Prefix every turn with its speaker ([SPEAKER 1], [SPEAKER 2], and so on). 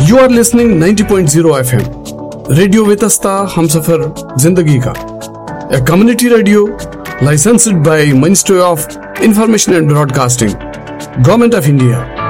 [SPEAKER 1] You are listening 90.0 FM. Radio वेतस्ता Humsafar जिंदगी का a community radio licensed by Ministry of Information and Broadcasting, Government of India.